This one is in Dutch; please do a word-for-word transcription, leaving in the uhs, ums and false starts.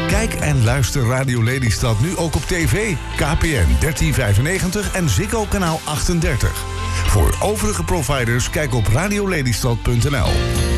Kijk en luister Radio Lelystad nu ook op tv, K P N dertien vijfennegentig en Ziggo kanaal achtendertig. Voor overige providers kijk op radiolelystad punt n l.